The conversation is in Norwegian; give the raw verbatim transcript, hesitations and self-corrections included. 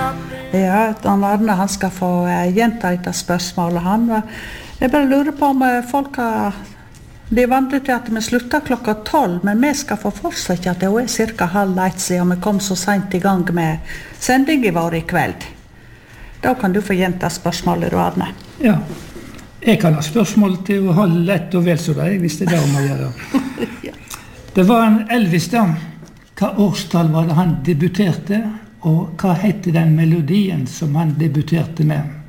Ja, Dan Arne, han skal få uh, gjenta etter spørsmålet. Han, uh, jeg bare lurer på om uh, folk har... De er vant til at vi slutter klokka tolv, men vi skal få fortsette at det er cirka halv ett siden vi kom så sent i gang med sendingen vår i kveld. Da kan du få gjenta spørsmålet, du, Arne. Ja, jeg kan ha spørsmål til å holde lett og vel så deg, hvis det er det om å gjøre. Ja. Det var en Elvis da. Hva årstall var det han debuterte, og hva heter den melodien som han debuterte med?